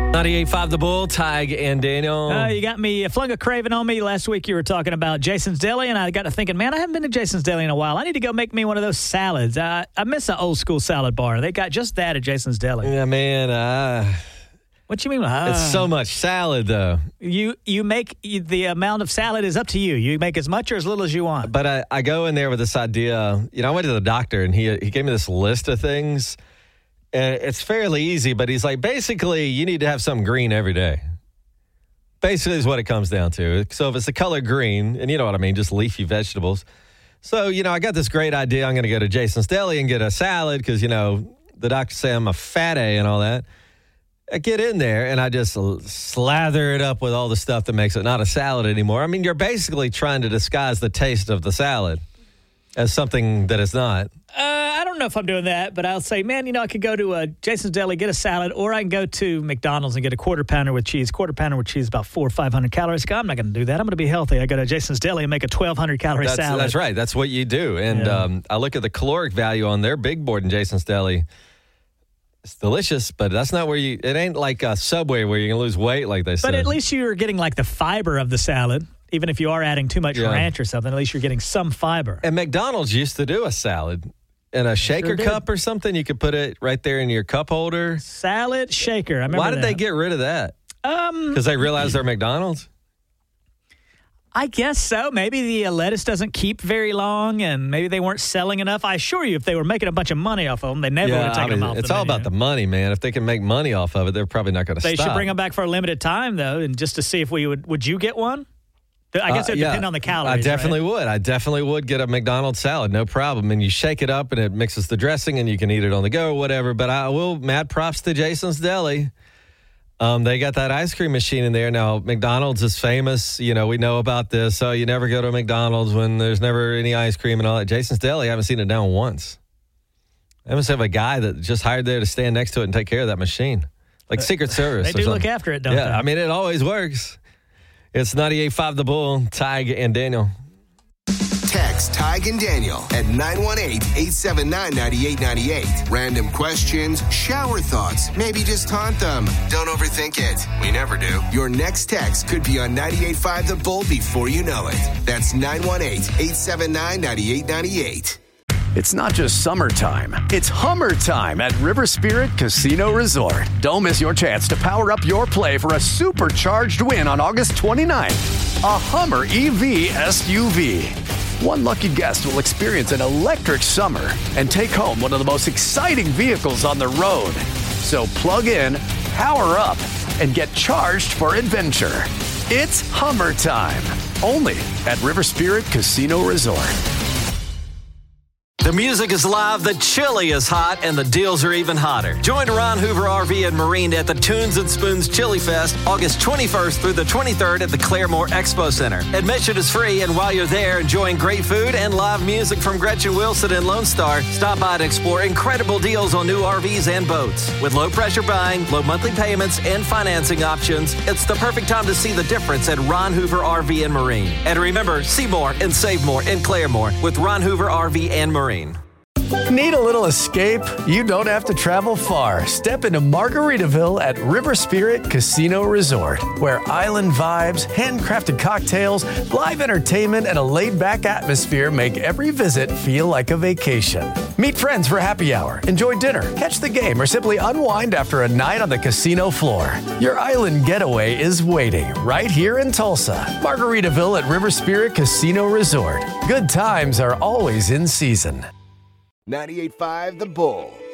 98.5 The Bull, Tig and Daniel. You got me flung a craving on me. Last week you were talking about Jason's Deli, and I got to thinking, man, I haven't been to Jason's Deli in a while. I need to go make me one of those salads. I miss an old school salad bar. They got just that at Jason's Deli. Yeah, man. What you mean? It's so much salad, though. You make the amount of salad is up to you. You make as much or as little as you want. But I go in there with this idea. I went to the doctor, and he gave me this list of things. And it's fairly easy, but he's like, basically, you need to have something green every day. Basically is what it comes down to. So if it's the color green, and you know what I mean, just leafy vegetables. So, I got this great idea. I'm going to go to Jason's Deli and get a salad because, the doctors say I'm a fatty and all that. I get in there, and I just slather it up with all the stuff that makes it not a salad anymore. I mean, you're basically trying to disguise the taste of the salad as something that it's not. I don't know if I'm doing that, but I'll say, man, I could go to Jason's Deli, get a salad, or I can go to McDonald's and get a quarter pounder with cheese. Quarter pounder with cheese is about 400 or 500 calories. I'm not going to do that. I'm going to be healthy. I go to Jason's Deli and make a 1,200 calorie salad. That's right. That's what you do. And I look at the caloric value on their big board in Jason's Deli. It's delicious, but that's not where it ain't like a Subway where you can lose weight like they said. But at least you're getting like the fiber of the salad. Even if you are adding too much ranch or something, at least you're getting some fiber. And McDonald's used to do a salad in a shaker cup or something. You could put it right there in your cup holder. Salad shaker. I remember Why did they get rid of that? Because they realized they're McDonald's? I guess so. Maybe the lettuce doesn't keep very long, and maybe they weren't selling enough. I assure you, if they were making a bunch of money off of them, they never would have taken them off. It's all about the money, man. If they can make money off of it, they're probably not going to stop. They should bring them back for a limited time, though, and just to see if we would you get one? I guess it would depend on the calories. I definitely would. I definitely would get a McDonald's salad, no problem. And you shake it up, and it mixes the dressing, and you can eat it on the go or whatever. But mad props to Jason's Deli. They got that ice cream machine in there. Now, McDonald's is famous. We know about this. So you never go to McDonald's when there's never any ice cream and all that. Jason's Deli, I haven't seen it down once. I must have a guy that just hired there to stand next to it and take care of that machine. Like Secret Service. They do look after it, don't they? Yeah, I mean, it always works. It's 98.5 The Bull, Tig and Daniel. Text Tig and Daniel at 918-879-9898. Random questions, shower thoughts, maybe just taunt them. Don't overthink it. We never do. Your next text could be on 98.5 The Bull before you know it. That's 918-879-9898. It's not just summertime, it's Hummer time at River Spirit Casino Resort. Don't miss your chance to power up your play for a supercharged win on August 29th. A Hummer EV SUV. One lucky guest will experience an electric summer and take home one of the most exciting vehicles on the road. So plug in, power up, and get charged for adventure. It's Hummer time, only at River Spirit Casino Resort. The music is live, the chili is hot, and the deals are even hotter. Join Ron Hoover RV and Marine at the Tunes and Spoons Chili Fest, August 21st through the 23rd at the Claremore Expo Center. Admission is free, and while you're there enjoying great food and live music from Gretchen Wilson and Lone Star, stop by to explore incredible deals on new RVs and boats. With low-pressure buying, low monthly payments, and financing options, it's the perfect time to see the difference at Ron Hoover RV and Marine. And remember, see more and save more in Claremore with Ron Hoover RV and Marine. Need a little escape? You don't have to travel far. Step into Margaritaville at River Spirit Casino Resort, where island vibes, handcrafted cocktails, live entertainment, and a laid-back atmosphere make every visit feel like a vacation. Meet friends for happy hour, enjoy dinner, catch the game, or simply unwind after a night on the casino floor. Your island getaway is waiting right here in Tulsa. Margaritaville at River Spirit Casino Resort. Good times are always in season. 98.5 The Bull.